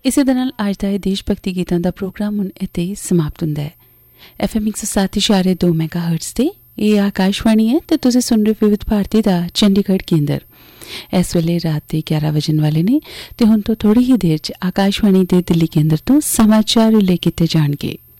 ਇਸੇ ਦੇ ਨਾਲ ਅੱਜ ਦਾ ਇਹ ਦੇਸ਼ ਭਗਤੀ ਗੀਤਾਂ ਦਾ ਪ੍ਰੋਗਰਾਮ ਹੁਣ ਇੱਥੇ ਹੀ ਸਮਾਪਤ ਹੁੰਦਾ ਹੈ। FM 107.2 ਮੈਗਾਹਰਟਜ਼ ਤੇ ਇਹ ਆਕਾਸ਼ਵਾਣੀ ਹੈ ਤੇ ਤੁਸੀਂ ਸੁਣ ਰਹੇ ਵਿਵਿਧ ਭਾਰਤੀ ਦਾ ਚੰਡੀਗੜ੍ਹ ਕੇਂਦਰ। ਇਸ ਵੇਲੇ ਰਾਤ ਦੇ 11 ਵਜਣ ਵਾਲੇ ਨੇ ਤੇ ਹੁਣ ਤੋਂ ਥੋੜੀ ਹੀ ਦੇਰ 'ਚ ਆਕਾਸ਼ਵਾਣੀ ਦੇ ਦਿੱਲੀ ਕੇਂਦਰ ਤੋਂ ਸਮਾਚਾਰ ਰਿਲੇ ਕੀਤੇ ਜਾਣਗੇ।